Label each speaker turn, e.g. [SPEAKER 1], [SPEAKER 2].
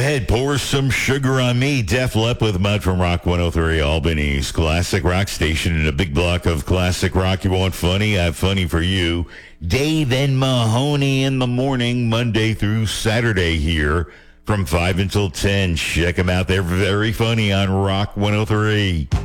[SPEAKER 1] ahead, pour some sugar on me. Def Leppard with Mud from Rock 103, Albany's classic rock station. In a big block of classic rock. You want funny? I have funny for you. Dave and Mahoney in the morning, Monday through Saturday here from 5 until 10. Check them out. They're very funny on Rock 103.